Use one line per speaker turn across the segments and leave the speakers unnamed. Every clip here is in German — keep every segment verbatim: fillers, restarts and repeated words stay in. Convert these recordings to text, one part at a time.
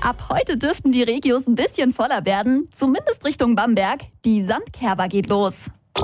Ab heute dürften die Regios ein bisschen voller werden, zumindest Richtung Bamberg. Die Sandkerber geht los.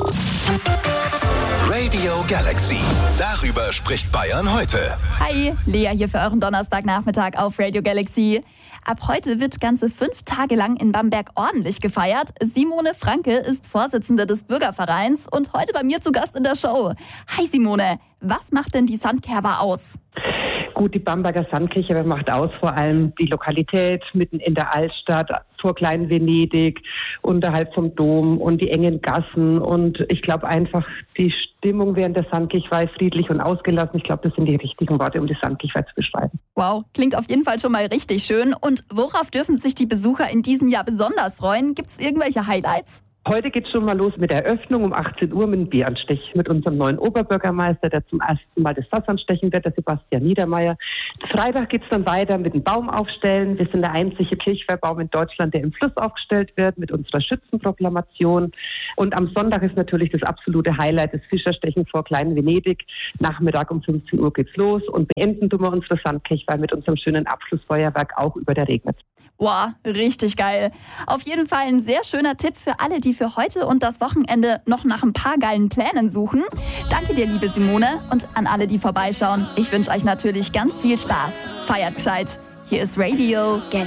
Radio Galaxy. Darüber spricht Bayern heute.
Hi, Lea hier für euren Donnerstagnachmittag auf Radio Galaxy. Ab heute wird ganze fünf Tage lang in Bamberg ordentlich gefeiert. Simone Franke ist Vorsitzende des Bürgervereins und heute bei mir zu Gast in der Show. Hi Simone, was macht denn die Sandkerber aus?
Gut, die Bamberger Sandkirche macht aus vor allem die Lokalität mitten in der Altstadt, vor Klein-Venedig, unterhalb vom Dom und die engen Gassen. Und ich glaube einfach, die Stimmung während der Sandkirchweih friedlich und ausgelassen. Ich glaube, das sind die richtigen Worte, um die Sandkirchweih zu beschreiben.
Wow, klingt auf jeden Fall schon mal richtig schön. Und worauf dürfen sich die Besucher in diesem Jahr besonders freuen? Gibt es irgendwelche Highlights?
Heute geht es schon mal los mit der Eröffnung um achtzehn Uhr mit dem Bieranstech mit unserem neuen Oberbürgermeister, der zum ersten Mal das Fass anstechen wird, der Sebastian Niedermeyer. Freitag geht es dann weiter mit dem Baum aufstellen. Wir sind der einzige Kirchweihbaum in Deutschland, der im Fluss aufgestellt wird mit unserer Schützenproklamation. Und am Sonntag ist natürlich das absolute Highlight, das Fischerstechen vor Klein-Venedig. Nachmittag um fünfzehn Uhr geht's los und beenden tun wir unsere Sandkirchweih mit unserem schönen Abschlussfeuerwerk auch über der Regnitz.
Wow, richtig geil. Auf jeden Fall ein sehr schöner Tipp für alle, die für heute und das Wochenende noch nach ein paar geilen Plänen suchen. Danke dir, liebe Simone, und an alle, die vorbeischauen. Ich wünsche euch natürlich ganz viel Spaß. Feiert gescheit. Hier ist Radio Galaxy.